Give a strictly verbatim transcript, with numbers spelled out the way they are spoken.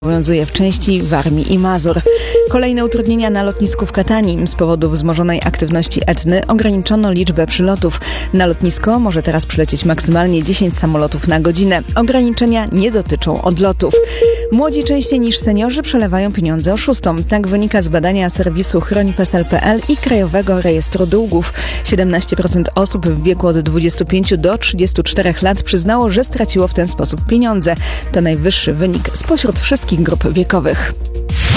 Obowiązuje w części Warmii i Mazur. Kolejne utrudnienia na lotnisku w Katani. Z powodu wzmożonej aktywności Etny ograniczono liczbę przylotów. Na lotnisko może teraz przylecieć maksymalnie dziesięć samolotów na godzinę. Ograniczenia nie dotyczą odlotów. Młodzi częściej niż seniorzy przelewają pieniądze oszustom. Tak wynika z badania serwisu chroni P E S E L kropka P L i Krajowego Rejestru Długów. siedemnaście procent osób w wieku od dwudziestu pięciu do trzydziestu czterech lat przyznało, że straciło w ten sposób pieniądze. To najwyższy wynik spośród wszystkich grup wiekowych.